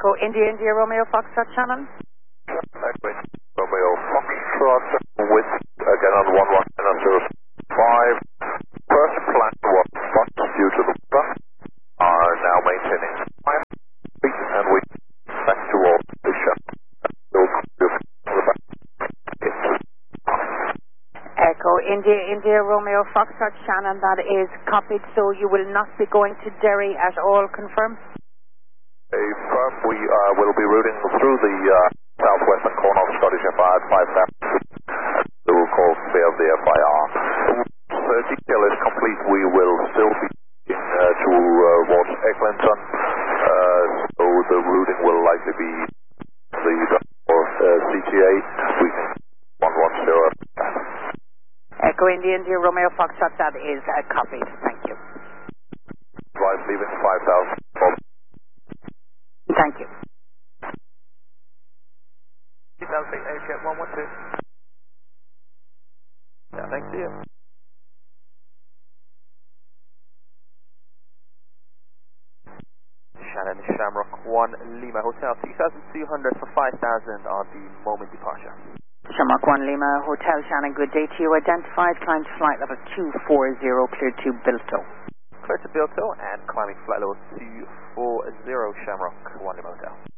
Echo India India Romeo Foxtrot Shannon. Echo Romeo Foxtrot with again on 11005. First plan was stopped due to the weather. Are now maintaining time and we back to all position. Echo India India Romeo Foxtrot Shannon, that is copied, so you will not be going to Derry at all, confirm? Firm, we will be routing through the southwestern corner of Scottish FIR at 5,000 and we will call clear of the FIR. So detail is complete, we will still be towards Eglinton, so the routing will likely be the CTA, we can 110. Echo India India Romeo Foxtrot, that is copied, thank you. Right, leaving 5,000. Thank you. 2008 Airjet 112. Yeah, thanks to you. Shannon Shamrock 1 Lima Hotel 2,200 for 5,000 on the moment departure. Shamrock 1 Lima Hotel Shannon, good day to you. Identified climb to flight level 240, clear to Bilto. Clear to Bilto and climbing flight level 240 Shamrock 1 Lima Hotel.